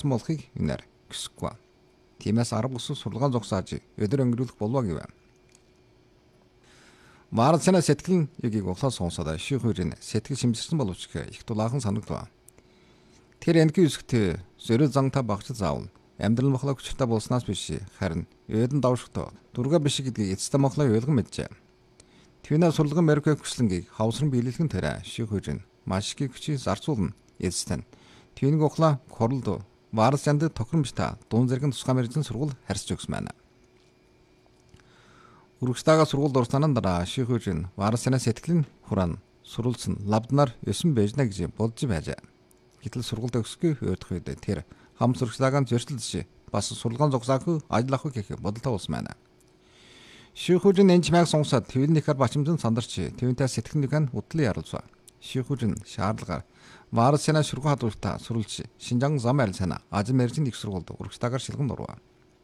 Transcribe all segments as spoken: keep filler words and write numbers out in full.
болсон болохыг үнээр хүсэхгүй. Тиймээс арга бус сурлагаа зогсоож өдөр өнгөрүүлэх болов гэв. Варсена сэтгэл югийг углаа сонсоод шихүүрийн сэтгэл шимжирсэн боловч их дулаахан санагдав. Тэр энэгийн үсгт зөрөө зангата багч заавал амьдрал мохлоо хүчтэй болсноос биш харин өөдөн давшигт дурга биш гэдгийг эцэстээ мохлоо ойлгон мэджээ. Твинаа сурлагын Меркэ хүслэнгийг хавсран биелэлхэн тэрэ шихүүрийн маш их хүчийг зарцуулна эцэстэн. Твинг углаа королд Варсенд тохиромжтой дуун зэрэг тусгай мэрэгжлийн сургууль харьцаж өгсөн байна. Үргэстаага сургуульд орсноо дараа шихүүрийн Варсена сэтгэлийн хураан сурулсан лабднаар өсөн бэжнэ гэж болж байжээ. Гэтэл сургуульд өсөхгүй өөртөө үед тэр хам сургалтаагаан зөрчилдөж бас сурлагаан зогсоогүй ажил авах гэх бодолтой болсон байна. Шихүүрийн энэ чимээг сонсоод твинийхэр бачимсан сандарч твинтэй сэтгэлнийхэн удлын яруулсан. Шихүүрийн шаардлагаар Варсена шүргүү хадвартай сурулж Шинжаан зам арил санаа ажил мэргэжлийн их сургуульд үргэстаагаар шилгэн дурваа.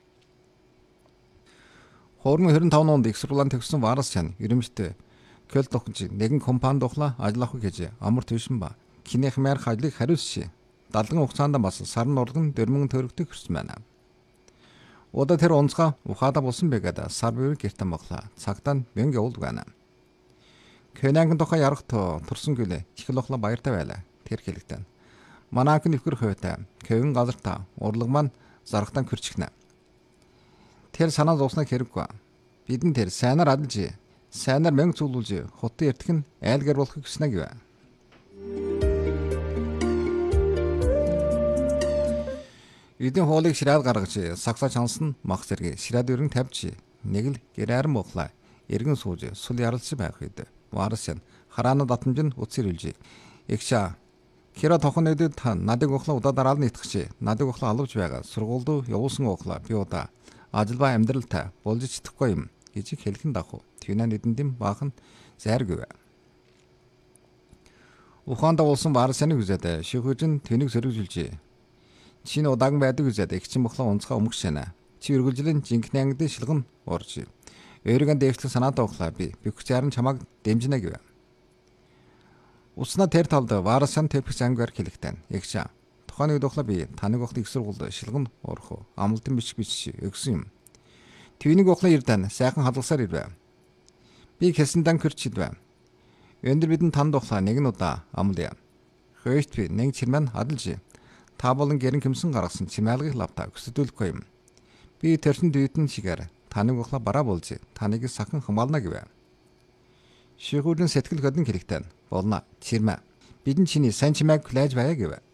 Хоорон хорин таван онд их сургуулийн төгссөн Варсен ерөнхийдөө Кёлд тогтж нэгэн компанид ухлаа ажил авах гэж амар төвшин ба кинех мэрх ажлыг хариулж далдгын хугацаанд бас сарн урлагн дөрмөн төгрөгтөг хүрсэн байна. Удаа тэр онцгой ухаада болсон байгаад сар бүр гэртэн боглоо. Цагтаа нь мянга явуулдаг байна. Кёнангийн тухай ярах турсан гэлээ их л ухлаа баяртай байлаа. Тэр хэлэгтэн. Манайх нэвхэр хойтой Кён газартаа урлаг маань заргатан хөрчихнэ. Тэр санаа зовсноо хэрэггүй. Бидэн тэр сайнаар адилж, сайнаар мянга цуглуулж, хотын эртхэн айлгаар болохыг хүснэ гэв. Эдийн хоолыг шираад гаргаж, сагсаа чансан мах зэрэг шираад өрн тавьж, нэг л гэраарн мохлаа эргэн сууж, сул яралж байх үед Варсен хараана татамж нь үцэрүүлж, "Эгчаа, Кира тохон нэдэд та надыг ухлаа удаа дараал нийтгэж, надыг ухлаа алавж байгаа. Сургуульд явуулсан ухлаа би удаа ажил ба амьдралтай болж чадахгүй юм" гэж хэлхэн дагав. Твинаа нэдэнд баахан зайр гэв. Ухаанд уулсан Варсеныг үзээд шихүүрийн тэнийг сөрөглөж, "Чи удаахан байдаг үзээд эгчин бохлоо унцгаа өмгшэнэ. Чи үргэлжлэн жинхэнэ ангид шилгэн орж. Өөригөө дэвшлэх санаатай ухлаа би. Би хүчээр нь чамайг дэмжинэ" гэв. Уснаа тэр талд Варсен тэпх ангаар хэлэхтэн. "Эгчаа, тухайн үед ухлаа би таныг ухлаа их сургуульд шилгэн орох амлалтан биш биш өгсөн юм. Твинийг ухлаа ирдэн сайхан халгасаар ирвэ. Би хэсэндан хөрчидвэ. Өндөр бидэн танд ухлаа нэгэн удаа амлая. Хөөст би нэг чирмэн адалж. Та болон гэрэн хэмсэн гаргасан чимээлгыг лавта өсөдүүлэхгүй юм. Би тэрсэн дүйдэн шигээр таныг ухлаа бараа болж таныг сахан хамгаална" гэв. Шихүүрийн сэтгэл хөдлөн хэлэхтэн. "Болно, чирмэ. Бидэн чиний сайн чимээг хүлээж байя" гэв.